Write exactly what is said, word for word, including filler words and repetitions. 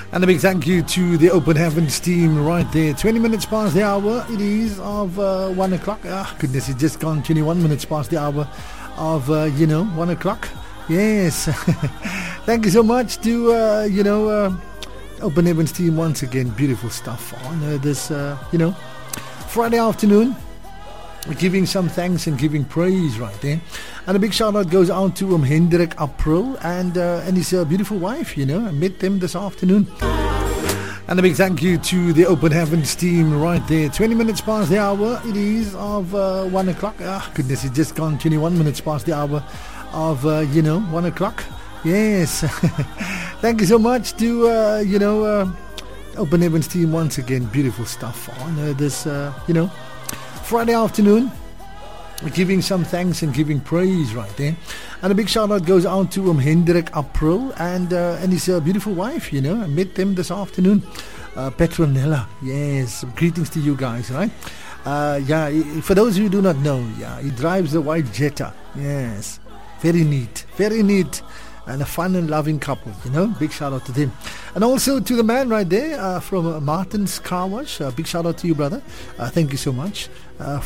And a big thank you to the Open Heavens team right there. twenty minutes past the hour. It is of uh, one o'clock. Ah, goodness, it's just gone twenty-one minutes past the hour of, uh, you know, one o'clock. Yes. Thank you so much to, uh, you know, uh, Open Heavens team once again. Beautiful stuff on uh, this, uh, you know, Friday afternoon. We're giving some thanks and giving praise right there. And a big shout out goes out to um, Hendrik April and uh, and his uh, beautiful wife, you know. I met them this afternoon. And a big thank you to the Open Heavens team right there. twenty minutes past the hour. It is of uh, one o'clock. Ah, goodness, it's just gone twenty-one minutes past the hour of, uh, you know, one o'clock. Yes. Thank you so much to, uh, you know, uh, Open Heavens team once again. Beautiful stuff on uh, this, uh, you know, Friday afternoon. We're giving some thanks and giving praise right there. And a big shout out goes out to um, Hendrik April and uh, and his uh, beautiful wife, you know. I met them this afternoon. Uh, Petronella. Yes. Greetings to you guys, right? Uh, yeah, for those who do not know, yeah, he drives the white Jetta. Yes. Very neat. Very neat. And a fun and loving couple, you know. Big shout out to them. And also to the man right there uh, from uh, Martin's Car Wash. Uh, big shout out to you, brother. Uh, thank you so much uh,